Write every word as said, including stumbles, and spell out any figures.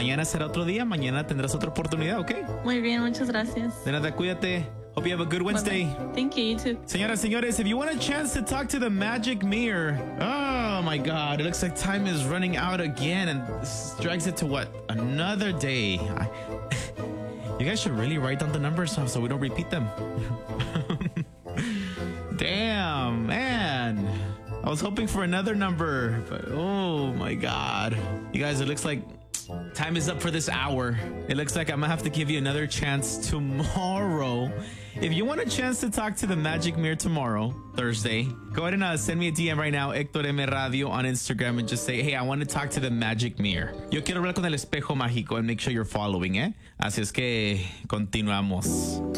mañana será otro día. Mañana tendrás otra oportunidad, ¿ok? Muy bien, muchas gracias. De nada, cuídate. Hope you have a good Wednesday. Bye-bye. Thank you, you too. Señoras, señores, if you want a chance to talk to the magic mirror, oh my God, it looks like time is running out again, and this drags it to what? Another day. I, you guys should really write down the numbers so we don't repeat them. Damn, man. I was hoping for another number, but oh my God. You guys, it looks like time is up for this hour. It looks like I'm gonna have to give you another chance tomorrow. If you want a chance to talk to the Magic Mirror tomorrow, Thursday, go ahead and uh, send me a D M right now, Hector M Radio on Instagram, and just say, hey, I want to talk to the Magic Mirror. Yo quiero hablar con el espejo mágico, and make sure you're following, eh? Así es que continuamos.